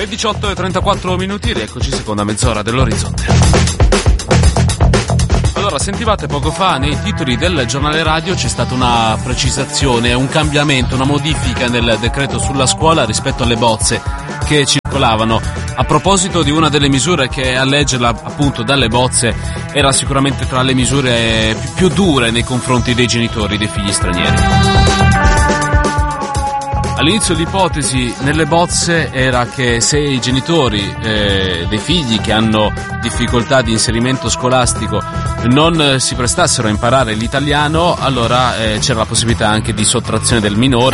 Le 18:34, rieccoci, seconda mezz'ora dell'Orizzonte. Allora, sentivate poco fa nei titoli del giornale radio c'è stata una precisazione, un cambiamento, una modifica nel decreto sulla scuola rispetto alle bozze che circolavano. A proposito di una delle misure che, a leggerla appunto dalle bozze, era sicuramente tra le misure più dure nei confronti dei genitori dei figli stranieri. All'inizio l'ipotesi nelle bozze era che se i genitori dei figli che hanno difficoltà di inserimento scolastico non si prestassero a imparare l'italiano, allora c'era la possibilità anche di sottrazione del minore